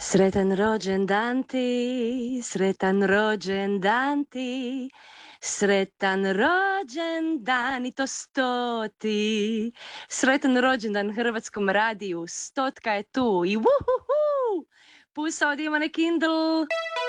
Sretan rođendan ti, sretan rođendan ti, sretan rođendan i to 100. Sretan rođendan Hrvatskom radiju, 100 je tu i vuhuhu! Pusa od Ivane Kindl!